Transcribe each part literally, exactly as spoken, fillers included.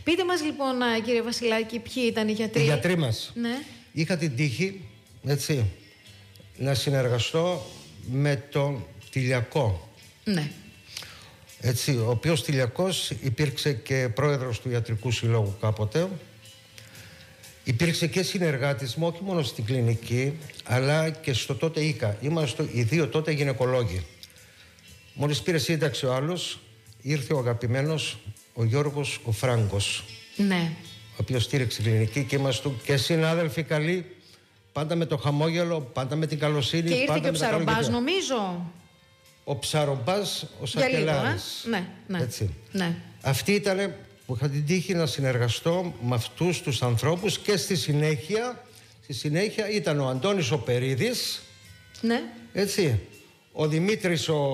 Πείτε μας λοιπόν, κύριε Βασιλάκη, ποιοι ήταν οι γιατροί. Οι γιατροί μας. Ναι. Είχα την τύχη, έτσι, να συνεργαστώ με τον Τηλιακό. Ναι. Έτσι, ο οποίος Τηλιακός υπήρξε και πρόεδρος του Ιατρικού Συλλόγου κάποτε. Υπήρξε και συνεργάτης μου, όχι μόνο στην κλινική, αλλά και στο τότε ΙΚΑ. Είμαστε οι δύο τότε γυναικολόγοι. Μόλις πήρε σύνταξη ο άλλος, ήρθε ο αγαπημένος ο Γιώργος ο Φράγκος. Ναι. Ο οποίος στήριξε την κλινική και είμαστε και συνάδελφοι καλοί, πάντα με το χαμόγελο, πάντα με την καλοσύνη. Και ήρθε πάντα και ο Ψαρομπάς, νομίζω. Ο Ψαρομπάς, ο Σακελάρης. Ναι, ναι. Έτσι. Ναι. Αυτή ήταν που είχα την τύχη να συνεργαστώ με αυτούς τους ανθρώπους και στη συνέχεια, στη συνέχεια ήταν ο Αντώνης ο Περίδης, ναι. έτσι, ο Δημήτρης ο,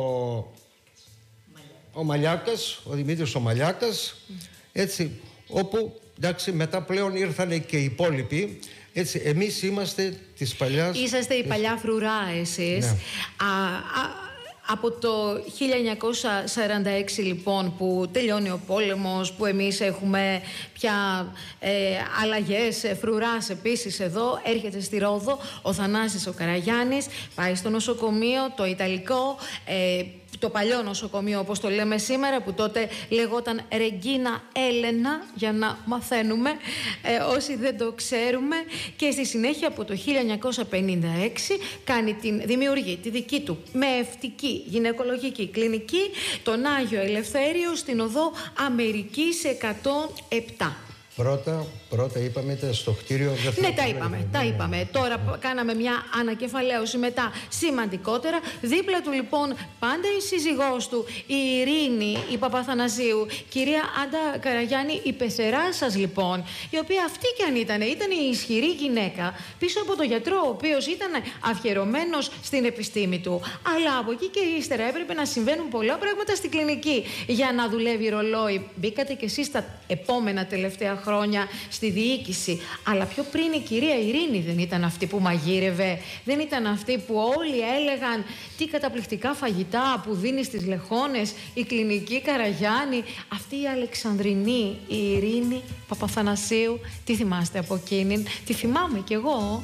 ο Μαλιάκας, ο Δημήτρης ο Μαλιάκας, έτσι, όπου εντάξει μετά πλέον ήρθανε και οι υπόλοιποι. Έτσι, εμείς είμαστε της παλιάς... Είσαστε η παλιά φρουρά εσείς. Ναι. Α, α, από το χίλια εννιακόσια σαράντα έξι λοιπόν που τελειώνει ο πόλεμος, που εμείς έχουμε πια ε, αλλαγές φρουράς επίσης εδώ, έρχεται στη Ρόδο ο Θανάσης ο Καραγιάννης, πάει στο νοσοκομείο, το Ιταλικό, ε, το παλιό νοσοκομείο όπως το λέμε σήμερα, που τότε λεγόταν Ρεγκίνα Έλενα, για να μαθαίνουμε ε, όσοι δεν το ξέρουμε, και στη συνέχεια από το χίλια εννιακόσια πενήντα έξι κάνει την, δημιουργεί τη δική του μεευτική γυναικολογική κλινική, τον Άγιο Ελευθέριο, στην οδό Αμερικής εκατόν επτά. Πρώτα, πρώτα είπαμε στο κτίριο. Ναι, τα είπαμε, τα είπαμε. Τώρα κάναμε μια ανακεφαλαίωση μετά σημαντικότερα. Δίπλα του λοιπόν πάντα η σύζυγός του, η Ειρήνη, η Παπαθανασίου, κυρία Άντα Καραγιάννη, η πεθερά σας λοιπόν, η οποία αυτή κι αν ήταν, ήταν η ισχυρή γυναίκα πίσω από τον γιατρό, ο οποίος ήταν αφιερωμένος στην επιστήμη του. Αλλά από εκεί και ύστερα έπρεπε να συμβαίνουν πολλά πράγματα στην κλινική για να δουλεύει ρολόι. Μπήκατε κι εσείς τα επόμενα τελευταία χρόνια στη διοίκηση, αλλά πιο πριν η κυρία Ειρήνη δεν ήταν αυτή που μαγείρευε, δεν ήταν αυτή που όλοι έλεγαν τι καταπληκτικά φαγητά που δίνει στις Λεχόνες η κλινική Καραγιάννη, αυτή η Αλεξανδρινή, η Ειρήνη Παπαθανασίου. Τι θυμάστε από εκείνην? Τη θυμάμαι κι εγώ.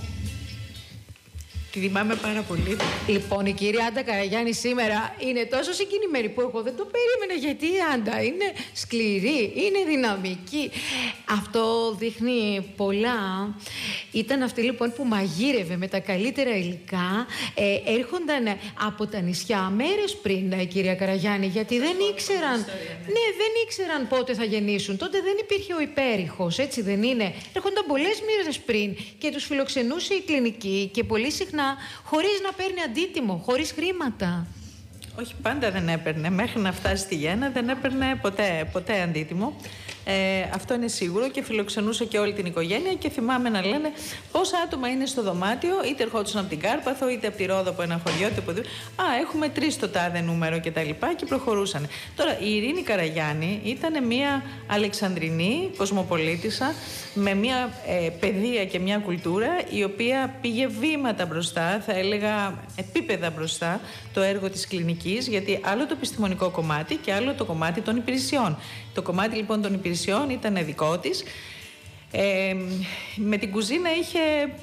Τη θυμάμαι πάρα πολύ. Λοιπόν, η κυρία Άντα Καραγιάννη σήμερα είναι τόσο συγκινημένη που εγώ δεν το περίμενα, γιατί η Άντα είναι σκληρή, είναι δυναμική. Αυτό δείχνει πολλά. Ήταν αυτή λοιπόν που μαγείρευε με τα καλύτερα υλικά. Ε, έρχονταν από τα νησιά μέρες πριν, η κυρία Καραγιάννη, γιατί δεν ήξεραν, ναι, δεν ήξεραν πότε θα γεννήσουν. Τότε δεν υπήρχε ο υπέρηχος, έτσι δεν είναι? Έρχονταν πολλές μέρες πριν και τους φιλοξενούσε η κλινική, και πολύ συχνά χωρίς να παίρνει αντίτιμο, χωρίς χρήματα. Όχι, πάντα δεν έπαιρνε. Μέχρι να φτάσει στη Γέννα δεν έπαιρνε ποτέ, ποτέ αντίτιμο. Ε, αυτό είναι σίγουρο, και φιλοξενούσε και όλη την οικογένεια, και θυμάμαι να λένε πόσα άτομα είναι στο δωμάτιο, είτε ερχόντουσαν από την Κάρπαθο, είτε από τη Ρόδο, από ένα χωριό, είτε από δύο. Α, έχουμε τρεις στο τάδε νούμερο κτλ. Και, και προχωρούσαν. Τώρα, η Ειρήνη Καραγιάννη ήταν μια Αλεξανδρινή κοσμοπολίτισσα με μια ε, παιδεία και μια κουλτούρα, η οποία πήγε βήματα μπροστά, θα έλεγα επίπεδα μπροστά, το έργο της κλινικής, γιατί άλλο το επιστημονικό κομμάτι και άλλο το κομμάτι των υπηρεσιών. Το κομμάτι λοιπόν των υπηρεσιών ήταν δικό της. Ε, με την κουζίνα είχε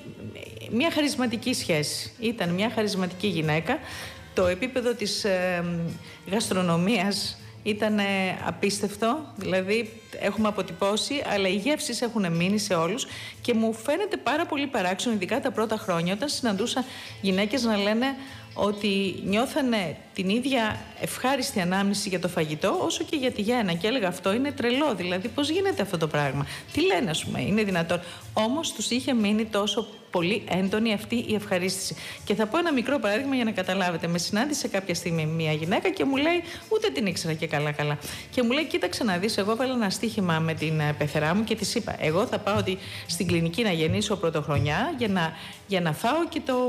μια χαρισματική σχέση. Ήταν μια χαρισματική γυναίκα. Το επίπεδο της ε, γαστρονομίας ήταν ε, απίστευτο. Δηλαδή έχουμε αποτυπώσει, αλλά οι γεύσεις έχουν μείνει σε όλους, και μου φαίνεται πάρα πολύ παράξενο, ειδικά τα πρώτα χρόνια, όταν συναντούσα γυναίκες να λένε ότι νιώθανε την ίδια ευχάριστη ανάμνηση για το φαγητό όσο και για τη γέννα. Και έλεγα, αυτό είναι τρελό, δηλαδή πώς γίνεται αυτό το πράγμα? Τι λένε, ας πούμε, είναι δυνατόν? Όμως τους είχε μείνει τόσο πολύ έντονη αυτή η ευχαρίστηση. Και θα πω ένα μικρό παράδειγμα για να καταλάβετε. Με συνάντησε κάποια στιγμή μια γυναίκα και μου λέει, ούτε την ήξερα και καλά-καλά. Και μου λέει, κοίταξε να δεις, εγώ έβαλα ένα στοίχημα με την πεθερά μου και της είπα, εγώ θα πάω στην κλινική να γεννήσω πρωτοχρονιά για να, για να φάω και το.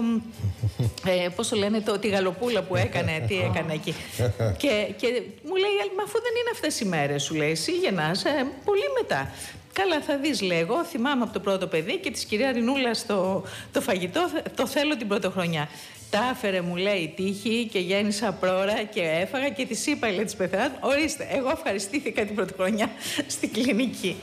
Ε, πώς το λένε, το, τη γαλοπούλα που έκανε, τι έκανε εκεί. και, και μου λέει, μα αφού δεν είναι αυτές οι μέρες, σου λέει, εσύ γεννάς ε, πολύ μετά. Καλά, θα δεις, λέγω, θυμάμαι από το πρώτο παιδί και της κυρία Ρινούλα το, το φαγητό, το θέλω την πρωτοχρονιά. Τα άφερε, μου λέει, η τύχη και γέννησα πρόωρα και έφαγα και της είπα, λέει, της πεθεράς, ορίστε, εγώ ευχαριστήθηκα την πρωτοχρονιά στην κλινική.